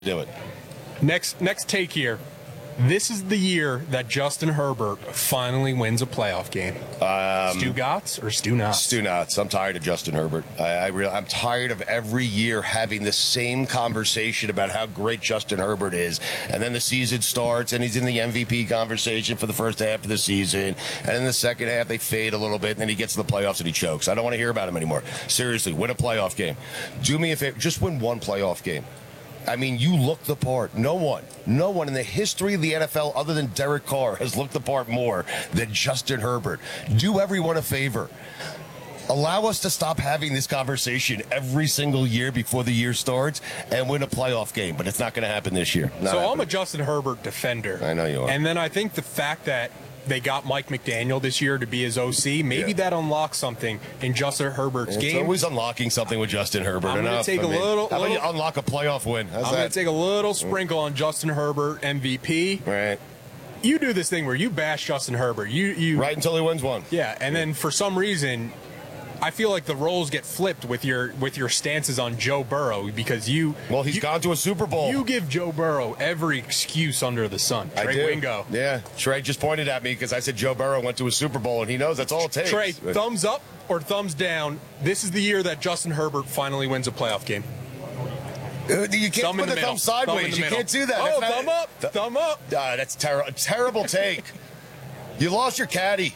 Do it. Next take here. This is the year that Justin Herbert finally wins a playoff game. Stu Gotts or Stu Knotts? Stu Knotts. I'm tired of Justin Herbert. I'm tired of every year having the same conversation about how great Justin Herbert is. And then the season starts, and he's in the MVP conversation for the first half of the season. And in the second half, they fade a little bit, and then he gets to the playoffs and he chokes. I don't want to hear about him anymore. Seriously, win a playoff game. Do me a favor. Just win one playoff game. I mean, you look the part. No one in the history of the NFL other than Derek Carr has looked the part more than Justin Herbert. Do everyone a favor. Allow us to stop having this conversation every single year before the year starts and win a playoff game. But it's not going to happen this year. So I'm a Justin Herbert defender. I know you are. And then I think the fact that they got Mike McDaniel this year to be his OC. Maybe that unlocks something in Justin Herbert's game. It's always unlocking something with Justin Herbert. I'm going to take how about you unlock a playoff win? I'm going to take a little sprinkle on Justin Herbert MVP. Right. You do this thing where you bash Justin Herbert. You right until he wins one. Yeah, and then for some reason, I feel like the roles get flipped with your stances on Joe Burrow because he's gone to a Super Bowl. You give Joe Burrow every excuse under the sun. Trey Wingo. Yeah, Trey just pointed at me because I said Joe Burrow went to a Super Bowl, and he knows that's all it takes. Trey, thumbs up or thumbs down? This is the year that Justin Herbert finally wins a playoff game. You can't put the thumb sideways. You can't do that. Oh, thumb up. Thumb up. That's terrible take. You lost your caddy.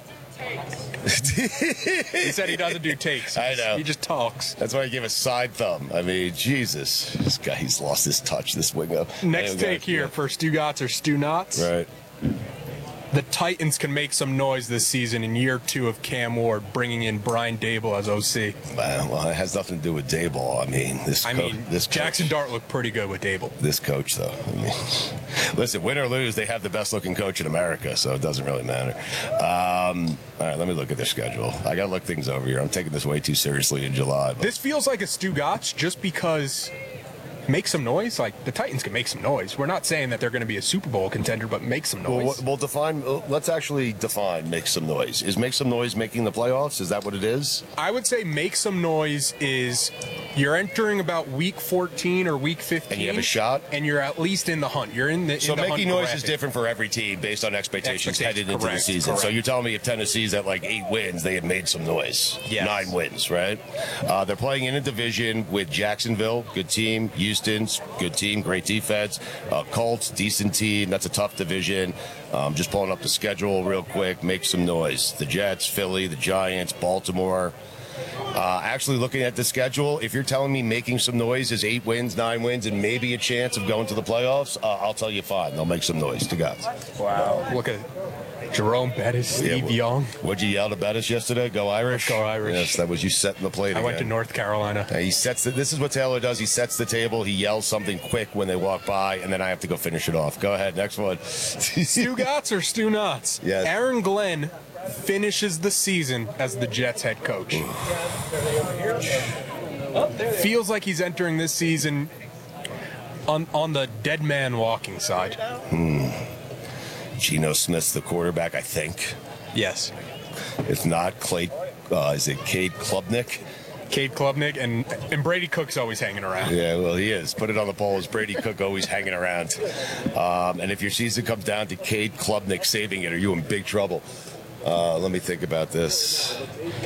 He said he doesn't do takes. I know. He just talks. That's why I give a side thumb. I mean, Jesus. This guy, he's lost his touch, this Wingo. Next take here for Stu Gotts or Stu Knotts. Right. The Titans can make some noise this season in year 2 of Cam Ward, bringing in Brian Daboll as OC. Well, it has nothing to do with Daboll. I mean, this Jackson Dart looked pretty good with Daboll. This coach, though. I mean, listen, win or lose, they have the best-looking coach in America, so it doesn't really matter. All right, let me look at their schedule. I got to look things over here. I'm taking this way too seriously in July. This feels like a Stu Gotts just because make some noise. Like, the Titans can make some noise. We're not saying that they're going to be a Super Bowl contender, but make some noise. Let's actually define make some noise. Is make some noise making the playoffs? Is that what it is? I would say make some noise is you're entering about week 14 or week 15. And you have a shot? And you're at least in the hunt. You're in the So making noise is different for every team based on expectations headed into the season. Correct. So you're telling me if Tennessee's at like 8 wins, they have made some noise. Yes. 9 wins, right? They're playing in a division with Jacksonville, good team. Houston's good team, great defense. Colts, decent team. That's a tough division. Just pulling up the schedule real quick. Make some noise. The Jets, Philly, the Giants, Baltimore. Actually looking at the schedule, if you're telling me making some noise is 8 wins, 9 wins, and maybe a chance of going to the playoffs, I'll tell you fine. They'll make some noise. To God. Wow. Look at Jerome Bettis, Steve Young. What'd you yell to Bettis yesterday? Go Irish? Go Irish. Yes, that was you setting the plate. I went to North Carolina. He sets this is what Taylor does. He sets the table. He yells something quick when they walk by, and then I have to go finish it off. Go ahead. Next one. Stu Gotts or Stu Knotts? Yes. Aaron Glenn finishes the season as the Jets head coach. Feels like he's entering this season on the dead man walking side. Geno Smith's the quarterback, I think. Yes. If not, is it Cade Klubnik? Cade Klubnik, and Brady Cook's always hanging around. Yeah, well, he is. Put it on the poll. Is Brady Cook always hanging around? And if your season comes down to Cade Klubnik saving it, are you in big trouble? Let me think about this.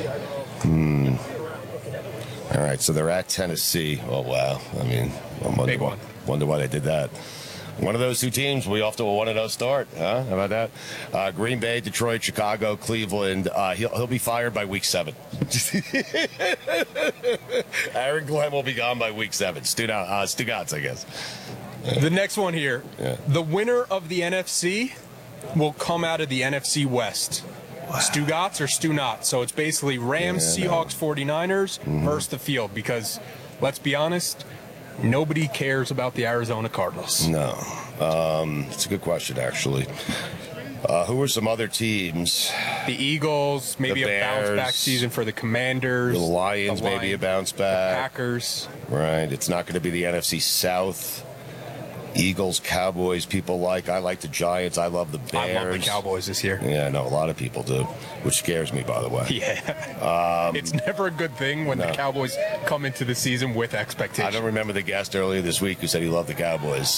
All right, so they're at Tennessee. Oh, wow. I mean, wonder why they did that. One of those 2 teams, we off to a 1-0 start. Huh? How about that? Green Bay, Detroit, Chicago, Cleveland. He'll be fired by week 7. Aaron Glenn will be gone by week 7. Stu Gotts, I guess. The next one here. Yeah. The winner of the NFC will come out of the NFC West. Wow. Stu Gotts or Stu Knotts. So it's basically Rams, Seahawks, 49ers versus the field because, let's be honest, nobody cares about the Arizona Cardinals. No. It's a good question, actually. Who are some other teams? The Eagles, maybe a bounce-back season for the Commanders. The Lions, maybe a bounce-back. The Packers. Right. It's not going to be the NFC South. Eagles, Cowboys, people like. I like the Giants. I love the Bears. I love the Cowboys this year. Yeah, I know a lot of people do, which scares me, by the way. Yeah. It's never a good thing when the Cowboys come into the season with expectations. I don't remember the guest earlier this week who said he loved the Cowboys.